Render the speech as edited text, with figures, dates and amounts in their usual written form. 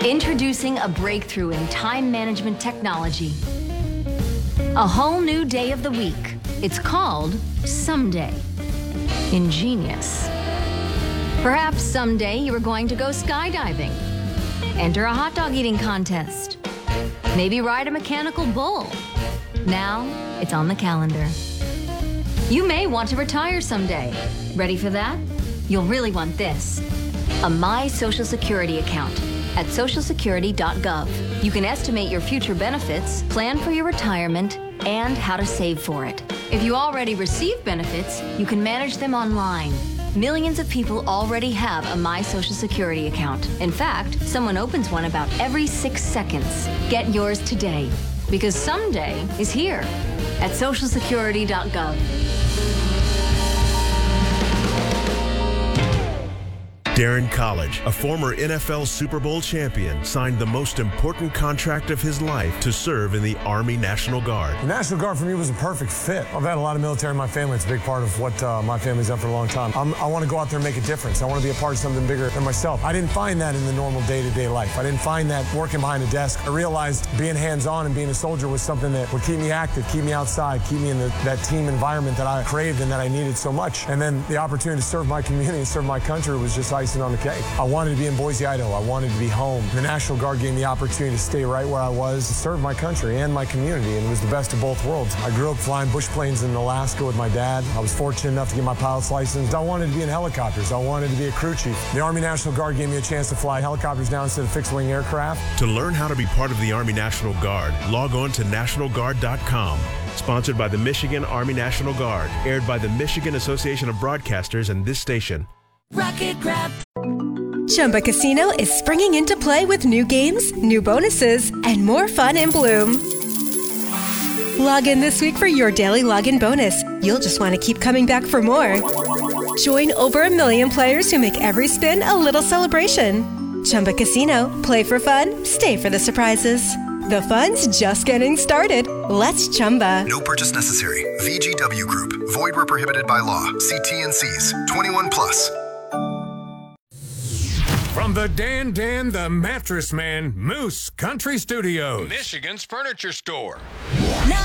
Introducing a breakthrough in time management technology. A whole new day of the week. It's called Someday. Ingenious. Perhaps someday you are going to go skydiving, enter a hot dog eating contest, maybe ride a mechanical bull. Now it's on the calendar. You may want to retire someday. Ready for that? You'll really want this. A My Social Security account at socialsecurity.gov. You can estimate your future benefits, plan for your retirement, and how to save for it. If you already receive benefits, you can manage them online. Millions of people already have a My Social Security account. In fact, someone opens one about every 6 seconds. Get yours today, because someday is here at socialsecurity.gov. Darren College, a former NFL Super Bowl champion, signed the most important contract of his life to serve in the Army National Guard. The National Guard for me was a perfect fit. I've had a lot of military in my family. It's a big part of what my family's done for a long time. I want to go out there and make a difference. I want to be a part of something bigger than myself. I didn't find that in the normal day-to-day life. I didn't find that working behind a desk. I realized being hands-on and being a soldier was something that would keep me active, keep me outside, keep me in that team environment that I craved and that I needed so much. And then the opportunity to serve my community and serve my country was just icing on the cake. I wanted to be in Boise, Idaho. I wanted to be home. The National Guard gave me the opportunity to stay right where I was, to serve my country and my community, and it was the best of both worlds. I grew up flying bush planes in Alaska with my dad. I was fortunate enough to get my pilot's license. I wanted to be in helicopters. I wanted to be a crew chief. The Army National Guard gave me a chance to fly helicopters now instead of fixed-wing aircraft. To learn how to be part of the Army National Guard, log on to nationalguard.com. Sponsored by the Michigan Army National Guard. Aired by the Michigan Association of Broadcasters and this station. Rocket Grab. Chumba Casino is springing into play with new games, new bonuses, and more fun in Bloom. Log in this week for your daily login bonus. You'll just want to keep coming back for more. Join over 1 million players who make every spin a little celebration. Chumba Casino. Play for fun. Stay for the surprises. The fun's just getting started. Let's Chumba. No purchase necessary. VGW Group. Void where prohibited by law. See T&Cs. 21 plus. From the Dan the Mattress Man Moose Country Studios, Michigan's furniture store. Now